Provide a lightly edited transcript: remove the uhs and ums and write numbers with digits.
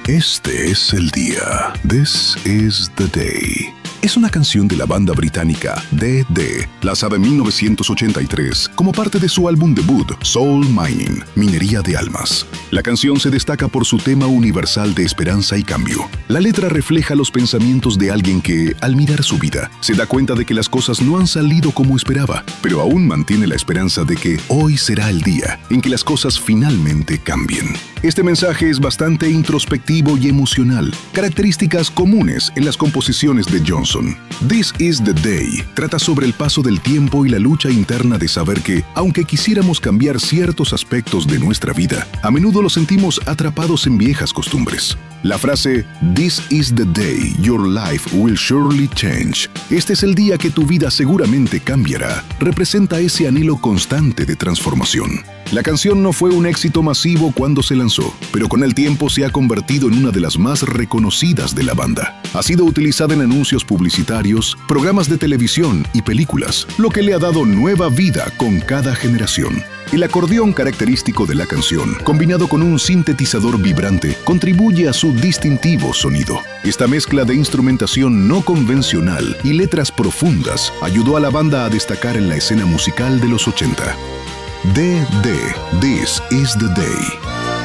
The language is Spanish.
Este es el día. This is the day. Es una canción de la banda británica D.D., lanzada en 1983 como parte de su álbum debut Soul Mining, Minería de Almas. La canción se destaca por su tema universal de esperanza y cambio. La letra refleja los pensamientos de alguien que, al mirar su vida, se da cuenta de que las cosas no han salido como esperaba, pero aún mantiene la esperanza de que hoy será el día en que las cosas finalmente cambien. Este mensaje es bastante introspectivo y emocional, características comunes en las composiciones de Johnson. This is the Day trata sobre el paso del tiempo y la lucha interna de saber que, aunque quisiéramos cambiar ciertos aspectos de nuestra vida, a menudo los sentimos atrapados en viejas costumbres. La frase This is the day your life will surely change. Este es el día que tu vida seguramente cambiará. Representa ese anhelo constante de transformación. La canción no fue un éxito masivo cuando se lanzó, pero con el tiempo se ha convertido en una de las más reconocidas de la banda. Ha sido utilizada en anuncios publicitarios, programas de televisión y películas, lo que le ha dado nueva vida con cada generación. El acordeón característico de la canción, combinado con un sintetizador vibrante, contribuye a su distintivo sonido. Esta mezcla de instrumentación no convencional y letras profundas ayudó a la banda a destacar en la escena musical de los 80. D.D. This is the Day.